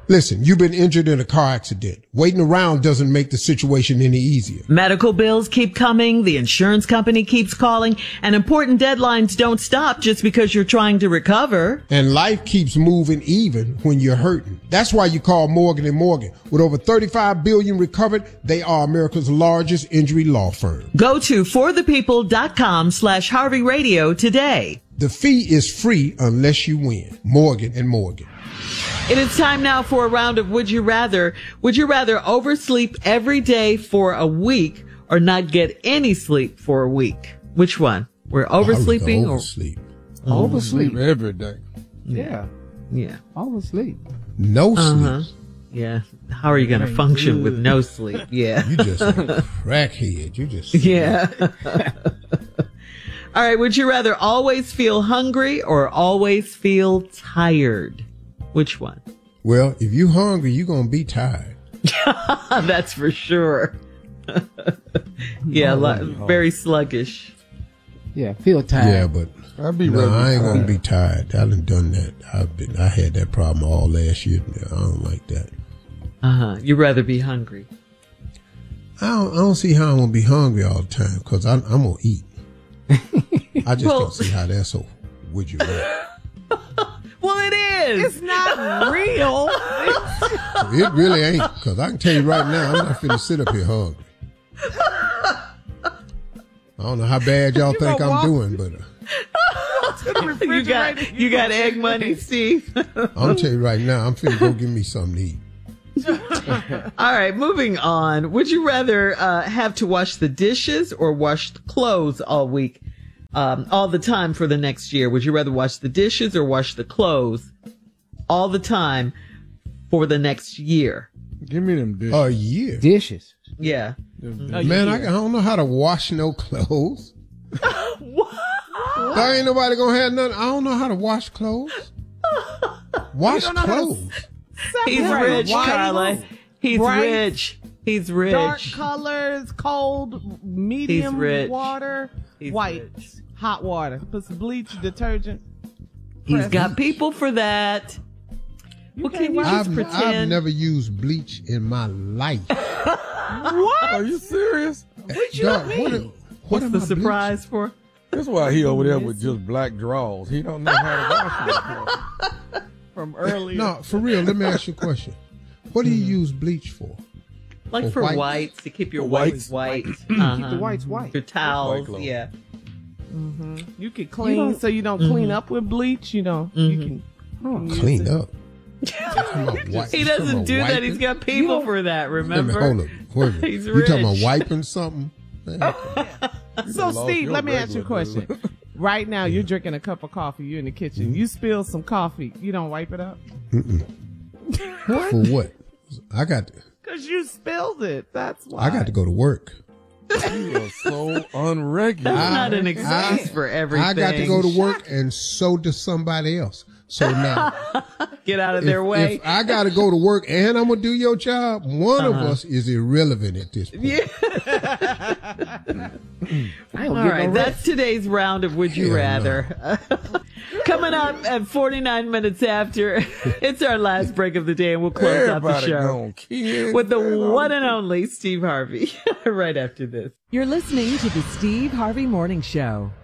Listen, you've been injured in a car accident. Waiting around doesn't make the situation any easier. Medical bills keep coming, the insurance company keeps calling, and important deadlines don't stop just because you're trying to recover. And life keeps moving even when you're hurting. That's why you call Morgan & Morgan. With over $35 billion recovered, they are America's largest injury law firm. Go to forthepeople.com/Harvey Radio today. The fee is free unless you win. Morgan & Morgan. It is time now for a round of Would You Rather. Would you rather oversleep every day for a week or not get any sleep for a week? Which one? We're oversleeping or oversleep? Oversleep every day. Yeah. Oversleep. No sleep. Yeah. How are you going to function with no sleep? Yeah. You just a crackhead. You just Yeah. All right. Would you rather always feel hungry or always feel tired? Which one? Well, if you hungry, you're going to be tired. That's for sure. Yeah, very sluggish. Yeah, feel tired. Yeah, but I ain't going to be tired. I done that. I had that problem all last year. I don't like that. You'd rather be hungry. I don't see how I'm going to be hungry all the time because I'm going to eat. I just don't see how that's so. Would you rather? Well, it is. It's not real. It really ain't, because I can tell you right now, I'm not finna sit up here hungry. I don't know how bad y'all think I'm doing, but you got egg money, Steve. I'm gonna tell you right now, I'm finna go give me something to eat. All right, moving on. Would you rather have to wash the dishes or wash the clothes all week? All the time for the next year? Would you rather wash the dishes or wash the clothes all the time for the next year? Give me them dishes. A year? Dishes. Yeah. Man, I don't know how to wash no clothes. What? There ain't nobody gonna have nothing. I don't know how to wash clothes. Wash clothes. He's rich, Carla. He's bright, rich. He's rich. Dark colors, cold, medium rich. water, He's white, rich. hot water. Put some bleach, detergent. He's got people for that. Well, can you just pretend? I've never used bleach in my life. What? Are you serious? What you mean? What's the surprise for? That's why he over there with just black drawers. He don't know how to wash it. From earlier. No, for real, let me ask you a question. What do you use bleach for? Like for whites, to keep your whites white. Keep the whites white. Your towels, White yeah. You can clean so you don't clean up with bleach. You know, you can Clean up. He doesn't do that. He's got people for that, remember? Hold up. Wait a minute. He's You talking about rich. wiping something? Man, So, Steve, let me ask you a regular question. Right now, you're drinking a cup of coffee. You're in the kitchen. You spill some coffee. You don't wipe it up? for what? I got Because you spilled it. That's why. to go to work. You are so unregular. That's not an excuse for everything. I got to go to work, and so does somebody else. So now, Get out of their way. if I got to go to work and I'm gonna do your job, one of us is irrelevant at this point. All right, that's today's round of Would You Hell Rather. Coming up at 49 minutes after, it's our last break of the day, and we'll close out the Everybody show gone, kids, with the man, one and only Steve Harvey right after this. You're listening to the Steve Harvey Morning Show.